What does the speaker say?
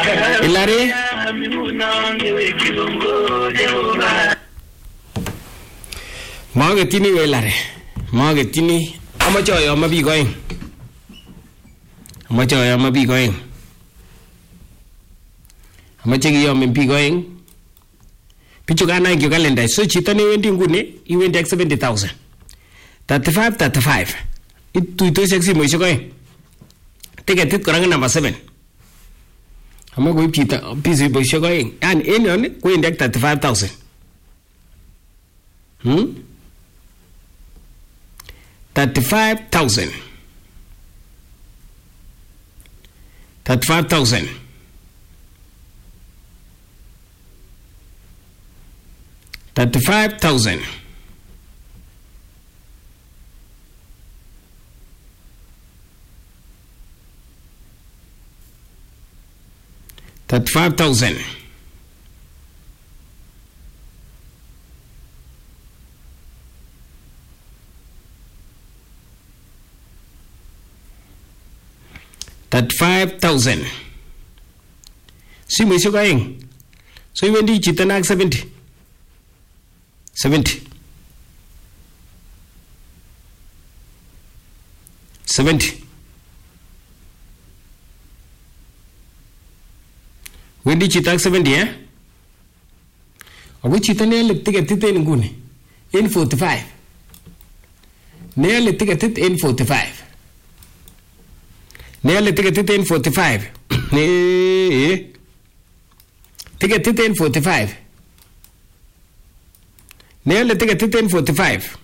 Ilari Magetini Ilari Magetini amache ayom biik oeng. Amache ayom biik oeng. Amache kiyom biik oeng. Pichu kana ing calendar. So chito newendi nguni iwendi ak 70,000. 35. Ituitoshek simoishek oeng. Tiketit kora number 7. Ama koib chito busy boishek oeng. Yani en yon kowendi ak 35,000. 35,000. 35,000. 35,000. 35,000. 35,000. Simu isyo kaing. So iwendi chito na 70. 70. 70. Wendi chito 70 eh? Ako chito nele tiketit en nguni. In 45. Nele tiketit in 45. Nele tiketit in 45. Tiketit in 45. Nele tiketit in 45.